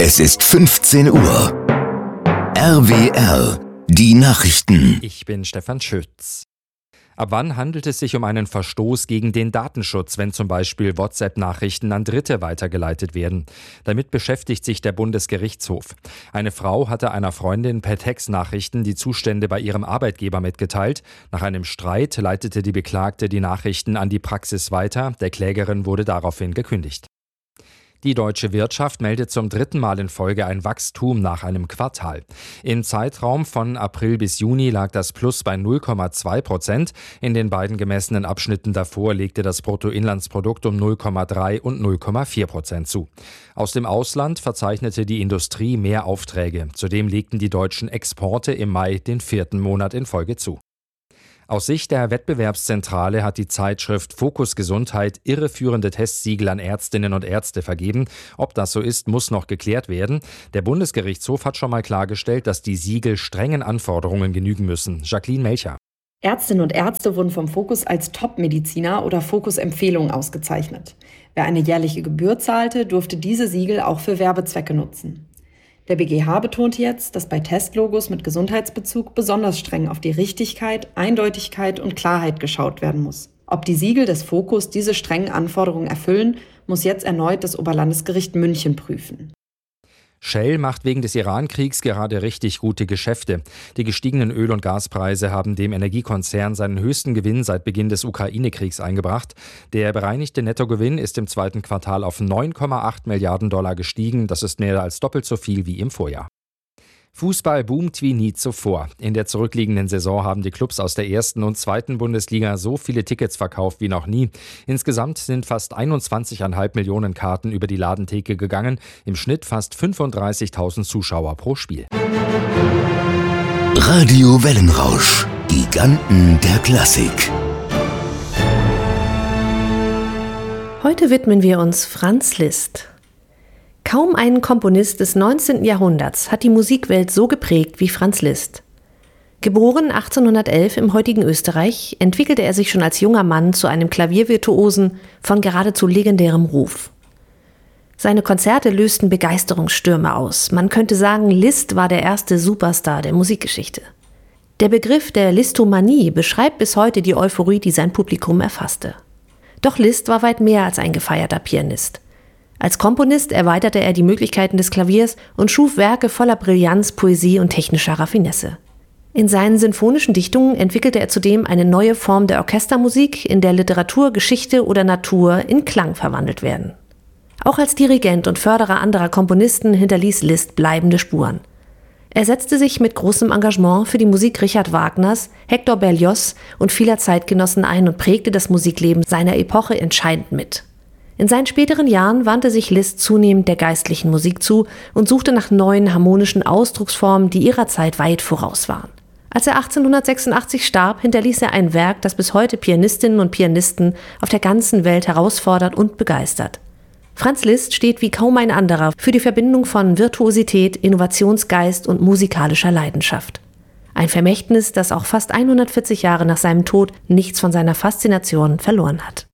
Es ist 15 Uhr. RWR, die Nachrichten. Ich bin Stefan Schütz. Ab wann handelt es sich um einen Verstoß gegen den Datenschutz, wenn zum Beispiel WhatsApp-Nachrichten an Dritte weitergeleitet werden? Damit beschäftigt sich der Bundesgerichtshof. Eine Frau hatte einer Freundin per Textnachrichten die Zustände bei ihrem Arbeitgeber mitgeteilt. Nach einem Streit leitete die Beklagte die Nachrichten an die Praxis weiter. Der Klägerin wurde daraufhin gekündigt. Die deutsche Wirtschaft meldet zum dritten Mal in Folge ein Wachstum nach einem Quartal. Im Zeitraum von April bis Juni lag das Plus bei 0,2%. In den beiden gemessenen Abschnitten davor legte das Bruttoinlandsprodukt um 0,3 und 0,4% zu. Aus dem Ausland verzeichnete die Industrie mehr Aufträge. Zudem legten die deutschen Exporte im Mai den vierten Monat in Folge zu. Aus Sicht der Wettbewerbszentrale hat die Zeitschrift Fokus Gesundheit irreführende Testsiegel an Ärztinnen und Ärzte vergeben. Ob das so ist, muss noch geklärt werden. Der Bundesgerichtshof hat schon mal klargestellt, dass die Siegel strengen Anforderungen genügen müssen. Jacqueline Melcher. Ärztinnen und Ärzte wurden vom Fokus als Top-Mediziner oder Fokus-Empfehlung ausgezeichnet. Wer eine jährliche Gebühr zahlte, durfte diese Siegel auch für Werbezwecke nutzen. Der BGH betonte jetzt, dass bei Testlogos mit Gesundheitsbezug besonders streng auf die Richtigkeit, Eindeutigkeit und Klarheit geschaut werden muss. Ob die Siegel des Fokus diese strengen Anforderungen erfüllen, muss jetzt erneut das Oberlandesgericht München prüfen. Shell macht wegen des Iran-Kriegs gerade richtig gute Geschäfte. Die gestiegenen Öl- und Gaspreise haben dem Energiekonzern seinen höchsten Gewinn seit Beginn des Ukraine-Kriegs eingebracht. Der bereinigte Nettogewinn ist im zweiten Quartal auf 9,8 Milliarden Dollar gestiegen. Das ist mehr als doppelt so viel wie im Vorjahr. Fußball boomt wie nie zuvor. In der zurückliegenden Saison haben die Clubs aus der ersten und zweiten Bundesliga so viele Tickets verkauft wie noch nie. Insgesamt sind fast 21,5 Millionen Karten über die Ladentheke gegangen. Im Schnitt fast 35.000 Zuschauer pro Spiel. Radio Wellenrausch, Giganten der Klassik. Heute widmen wir uns Franz Liszt. Kaum ein Komponist des 19. Jahrhunderts hat die Musikwelt so geprägt wie Franz Liszt. Geboren 1811 im heutigen Österreich, entwickelte er sich schon als junger Mann zu einem Klaviervirtuosen von geradezu legendärem Ruf. Seine Konzerte lösten Begeisterungsstürme aus. Man könnte sagen, Liszt war der erste Superstar der Musikgeschichte. Der Begriff der Listomanie beschreibt bis heute die Euphorie, die sein Publikum erfasste. Doch Liszt war weit mehr als ein gefeierter Pianist. Als Komponist erweiterte er die Möglichkeiten des Klaviers und schuf Werke voller Brillanz, Poesie und technischer Raffinesse. In seinen sinfonischen Dichtungen entwickelte er zudem eine neue Form der Orchestermusik, in der Literatur, Geschichte oder Natur in Klang verwandelt werden. Auch als Dirigent und Förderer anderer Komponisten hinterließ Liszt bleibende Spuren. Er setzte sich mit großem Engagement für die Musik Richard Wagners, Hector Berlioz und vieler Zeitgenossen ein und prägte das Musikleben seiner Epoche entscheidend mit. In seinen späteren Jahren wandte sich Liszt zunehmend der geistlichen Musik zu und suchte nach neuen harmonischen Ausdrucksformen, die ihrer Zeit weit voraus waren. Als er 1886 starb, hinterließ er ein Werk, das bis heute Pianistinnen und Pianisten auf der ganzen Welt herausfordert und begeistert. Franz Liszt steht wie kaum ein anderer für die Verbindung von Virtuosität, Innovationsgeist und musikalischer Leidenschaft. Ein Vermächtnis, das auch fast 140 Jahre nach seinem Tod nichts von seiner Faszination verloren hat.